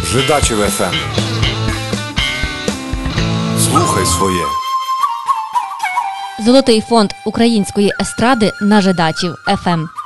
Жидачів ФМ. Слухай своє. Золотий фонд української естради на Жидачів ФМ.